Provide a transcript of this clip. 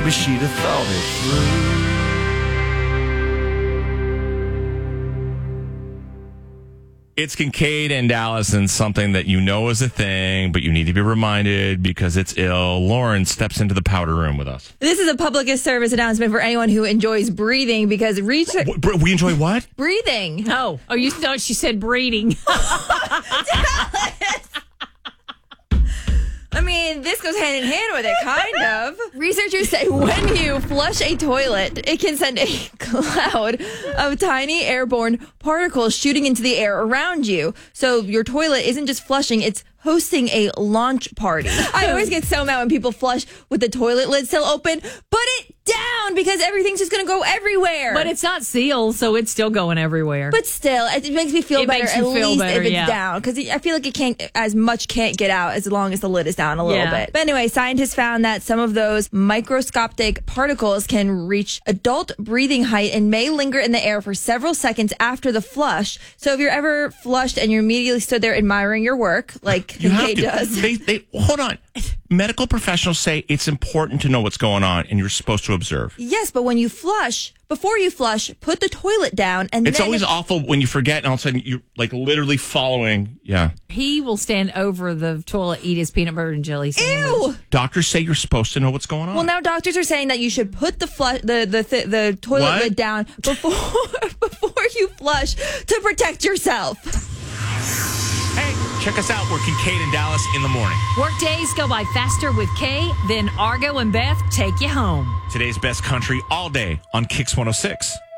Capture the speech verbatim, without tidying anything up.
maybe she'd have thought it through. It's Kincaid and Dallas, and something that you know is a thing, but you need to be reminded because it's ill. Lauren steps into the powder room with us. This is a public service announcement for anyone who enjoys breathing because research... We enjoy what? Breathing. Oh, oh, you thought she said breeding. I mean, this goes hand in hand with it, kind of. Researchers say when you flush a toilet, it can send a cloud of tiny airborne particles shooting into the air around you. So your toilet isn't just flushing, it's hosting a launch party. I always get so mad when people flush with the toilet lid still open. Put it down because everything's just going to go everywhere. But it's not sealed, so it's still going everywhere. But still, it makes me feel it better makes you at feel least better, if it's yeah. down. Because I feel like it can't, as much can't get out as long as the lid is down a little Yeah. bit. But anyway, scientists found that some of those microscopic particles can reach adult breathing height and may linger in the air for several seconds after the flush. So if you're ever flushed and you immediately stood there admiring your work, like You have Kate to. does. They, they, hold on. Medical professionals say it's important to know what's going on, and you're supposed to observe. Yes, but when you flush, before you flush, put the toilet down. And It's then always if- awful when you forget, and all of a sudden you're like literally following. Yeah. He will stand over the toilet, eat his peanut butter and jelly sandwich. Ew! Doctors say you're supposed to know what's going on. Well, now doctors are saying that you should put the flush, the the th- the toilet What? lid down before before you flush to protect yourself. Hey, check us out. We're Kincaid and Dallas in the morning. Work days go by faster with Kay, then Argo and Beth take you home. Today's best country all day on Kix one oh six.